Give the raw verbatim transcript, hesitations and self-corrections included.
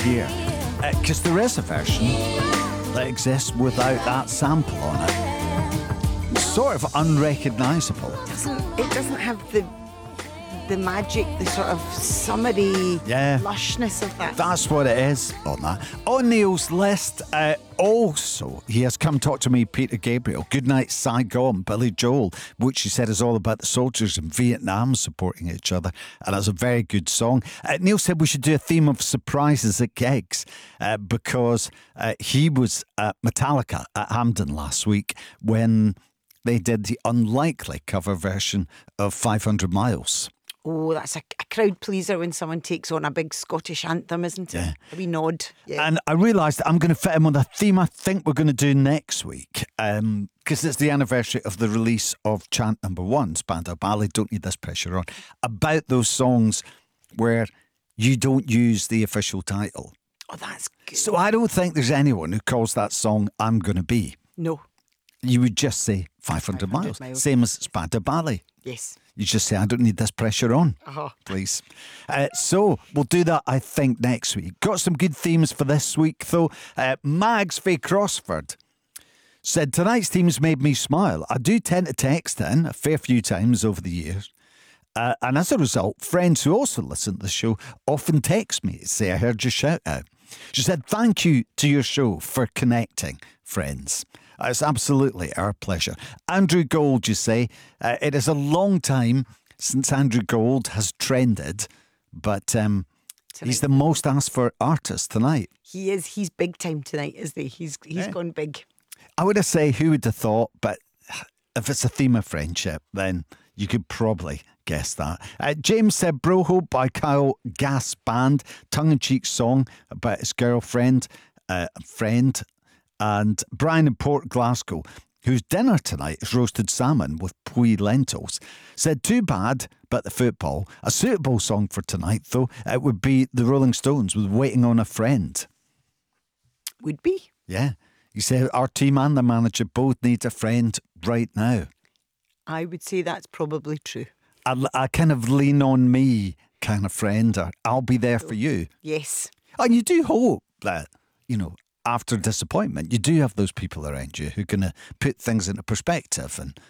hear. Because uh, there is a version that exists without that sample on it. It's sort of unrecognisable. It doesn't, it doesn't have the the magic, the sort of summery yeah. lushness of that. That's what it is on that. On Neil's list, uh, also, he has Come Talk to Me, Peter Gabriel, Goodnight Saigon, Billy Joel, which he said is all about the soldiers in Vietnam supporting each other. And that's a very good song. Uh, Neil said we should do a theme of surprises at gigs uh, because uh, he was at Metallica at Hampden last week when they did the unlikely cover version of five hundred miles. Oh, that's a, a crowd pleaser when someone takes on a big Scottish anthem, isn't it? Yeah. A wee nod. Yeah. And I realised I'm going to fit him on a theme I think we're going to do next week because um, it's the anniversary of the release of Chant Number One, Spandau Ballet, Don't Need This Pressure On, about those songs where you don't use the official title. Oh, that's good. So I don't think there's anyone who calls that song I'm Gonna Be. No. You would just say five hundred, five hundred miles. miles. Same as Spandau Ballet. Yes. You just say, I don't need this pressure on, uh-huh. please. Uh, so we'll do that, I think, next week. Got some good themes for this week, though. Uh, Mags Faye Crossford said, tonight's themes made me smile. I do tend to text in a fair few times over the years. Uh, and as a result, friends who also listen to the show often text me to say, I heard your shout out. She said, thank you to your show for connecting, friends. It's absolutely our pleasure. Andrew Gold, you say, uh, it is a long time since Andrew Gold has trended, but um, he's the most asked for artist tonight. He is. He's big time tonight, isn't he? He's he's yeah. gone big. I would have said, who would have thought? But if it's a theme of friendship, then you could probably guess that. Uh, James said, Broho by Kyle Gas Band, tongue-in-cheek song about his girlfriend, uh, friend. And Brian in Port Glasgow, whose dinner tonight is roasted salmon with pui lentils, said, too bad about the football. A suitable song for tonight, though, it would be the Rolling Stones with Waiting on a Friend. Would be? Yeah. You said our team and the manager both need a friend right now. I would say that's probably true. A, a kind of lean on me kind of friend, or I'll be there for you. Yes. And you do hope that, you know, after disappointment, you do have those people around you who are going to put things into perspective and